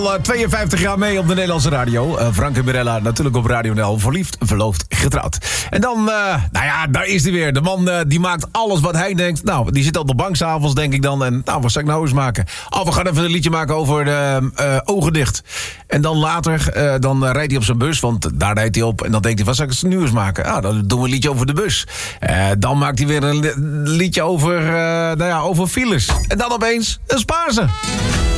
52 jaar mee op de Nederlandse radio. Frank en Mirella natuurlijk op Radio NL. Verliefd, verloofd, getrouwd. En dan, daar is hij weer. De man die maakt alles wat hij denkt. Nou, die zit op de bank 's avonds, denk ik dan. En wat zou ik nou eens maken? We gaan even een liedje maken over de ogen dicht. En dan later, dan rijdt hij op zijn bus. Want daar rijdt hij op. En dan denkt hij, wat zou ik nu eens maken? Dan doen we een liedje over de bus. Dan maakt hij weer een liedje over files. En dan opeens een Spaarse.